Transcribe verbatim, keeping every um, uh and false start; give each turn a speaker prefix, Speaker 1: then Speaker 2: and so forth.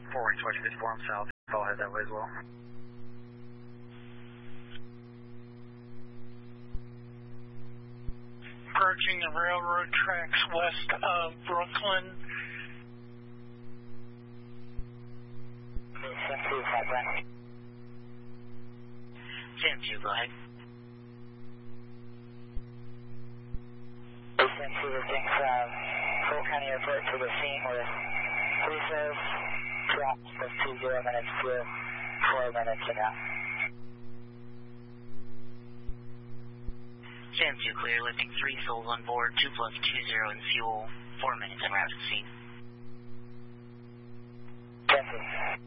Speaker 1: four wings, West fifty-four, I'm south. I'll head that way as well.
Speaker 2: Approaching the railroad tracks west of Brooklyn.
Speaker 3: Sam two, five one.
Speaker 4: Sam two, go ahead.
Speaker 3: Sam two, lifting from Full County Airport to the scene with reserve drops of two zero minutes to four minutes and out.
Speaker 4: Sam two, clear, lifting three souls on board, two plus two zero in fuel, four minutes en route to the scene.
Speaker 3: Sam two.